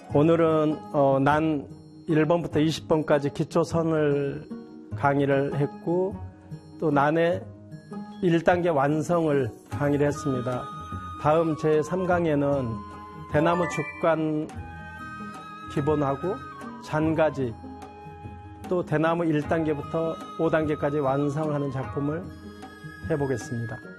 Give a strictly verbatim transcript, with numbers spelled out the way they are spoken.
오늘은 어, 난 일 번부터 이십 번까지 기초선을 강의를 했고 또 난의 일 단계 완성을 강의를 했습니다. 다음 제삼 강에는 대나무 죽간 기본하고 잔가지 또 대나무 일 단계부터 오 단계까지 완성하는 작품을 해보겠습니다.